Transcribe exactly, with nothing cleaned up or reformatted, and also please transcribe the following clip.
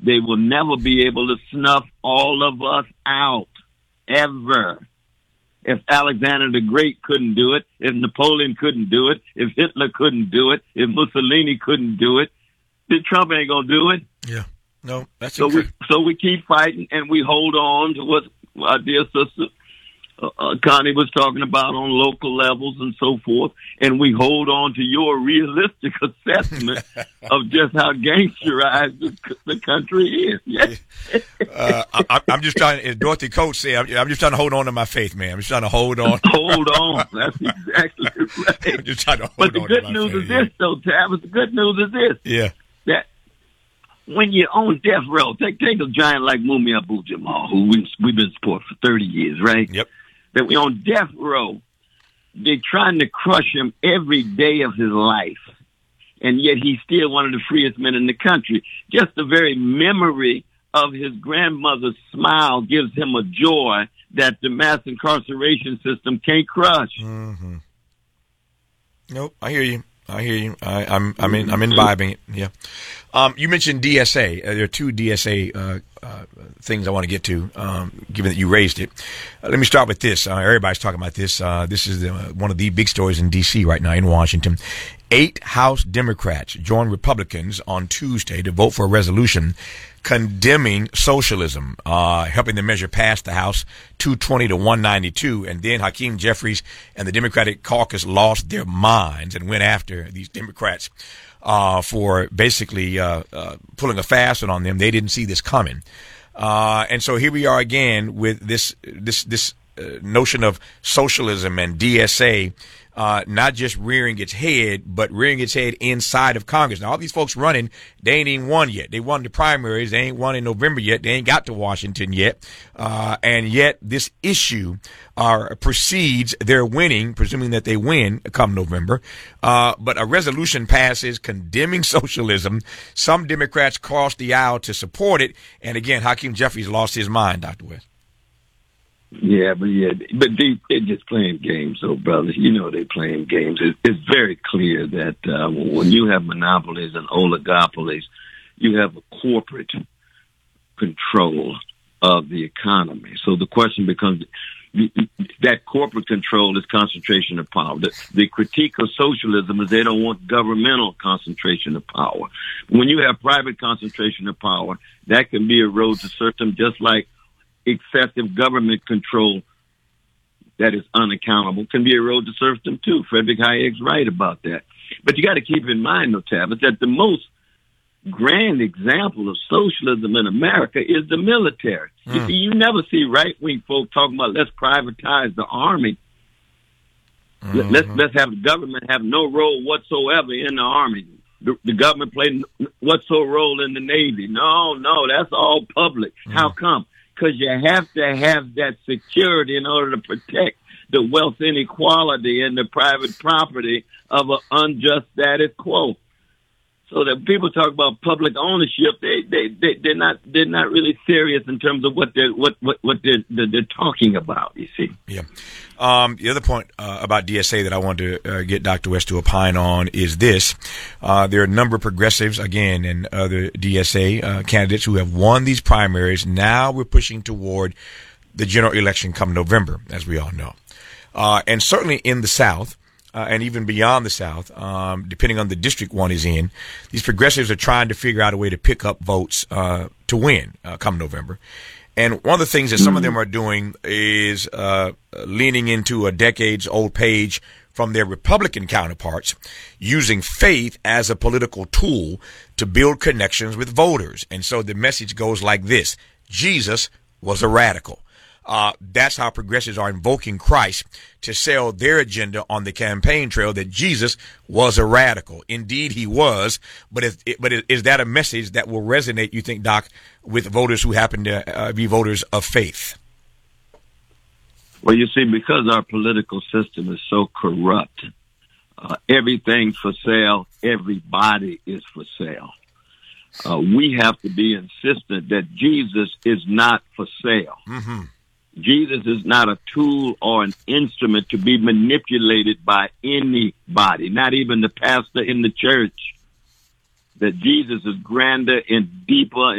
They will never be able to snuff all of us out, ever. If Alexander the Great couldn't do it, if Napoleon couldn't do it, if Hitler couldn't do it, if Mussolini couldn't do it, then Trump ain't going to do it. Yeah. No, that's so we So we keep fighting, and we hold on to what our dear sister uh, uh, Connie was talking about on local levels and so forth, and we hold on to your realistic assessment of just how gangsterized the, the country is. Yes. uh, I, I'm just trying, as Dorothy Coates said, I'm, I'm just trying to hold on to my faith, man. I'm just trying to hold on. Hold on. That's exactly right. I'm just trying to hold but the on good to my news faith, is yeah. this, though, Tavis. The good news is this. Yeah. That when you're on death row, take take a giant like Mumia Abu-Jamal, who we, we've been supporting for thirty years, right? Yep. That we're on death row. They're trying to crush him every day of his life. And yet he's still one of the freest men in the country. Just the very memory of his grandmother's smile gives him a joy that the mass incarceration system can't crush. Mm-hmm. Nope, I hear you. I hear you. I, I'm I'm in, I'm imbibing it. Yeah. Um, you mentioned D S A. Uh, there are two D S A uh, uh, things I want to get to, um, given that you raised it. Uh, let me start with this. Uh, everybody's talking about this. Uh, this is the, one of the big stories in D C right now, in Washington. Eight House Democrats joined Republicans on Tuesday to vote for a resolution condemning socialism, uh, helping the measure pass the House two twenty to one ninety-two. And then Hakeem Jeffries and the Democratic caucus lost their minds and went after these Democrats uh, for basically uh, uh, pulling a fast one on them. They didn't see this coming. Uh, and so here we are again with this this this uh, notion of socialism and D S A. Uh, not just rearing its head, but rearing its head inside of Congress. Now, all these folks running, they ain't even won yet. They won the primaries. They ain't won in November yet. They ain't got to Washington yet. Uh, and yet this issue uh, precedes their winning, presuming that they win come November. Uh, but a resolution passes condemning socialism. Some Democrats crossed the aisle to support it. And again, Hakeem Jeffries lost his mind, Doctor West. Yeah, but yeah, but they, they're just playing games, though, brothers. You know they're playing games. It, it's very clear that uh, when you have monopolies and oligopolies, you have a corporate control of the economy. So the question becomes, that corporate control is concentration of power. The, the critique of socialism is they don't want governmental concentration of power. When you have private concentration of power, that can be a road to serfdom, just like excessive government control that is unaccountable can be a road to serfdom too. Frederick Hayek's right about that. But you got to keep in mind, though, Tavis, that the most grand example of socialism in America is the military. Mm. You see, you never see right-wing folk talking about let's privatize the army. Mm-hmm. Let's let's have the government have no role whatsoever in the army. The, the government play whatsoever role in the Navy. No, no, that's all public. Mm. How come? Because you have to have that security in order to protect the wealth inequality and the private property of an unjust status quo. So that people talk about public ownership, they they they they're not they're not really serious in terms of what they're what what what they're they're, they're talking about. You see. Yeah. Um, the other point uh, about D S A that I wanted to uh, get Doctor West to opine on is this: uh, there are a number of progressives, again, and other D S A uh, candidates who have won these primaries. Now we're pushing toward the general election come November, as we all know, uh, and certainly in the South. Uh, and even beyond the South, um, depending on the district one is in, these progressives are trying to figure out a way to pick up votes uh, to win uh, come November. And one of the things that some of them are doing is uh, leaning into a decades-old page from their Republican counterparts, using faith as a political tool to build connections with voters. And so the message goes like this: Jesus was a radical. Uh, that's how progressives are invoking Christ to sell their agenda on the campaign trail, that Jesus was a radical. Indeed, he was. But if, but is that a message that will resonate, you think, Doc, with voters who happen to uh, be voters of faith? Well, you see, because our political system is so corrupt, uh, everything's for sale, everybody is for sale. Uh, we have to be insistent that Jesus is not for sale. Mm-hmm. Jesus is not a tool or an instrument to be manipulated by anybody, not even the pastor in the church. That Jesus is grander and deeper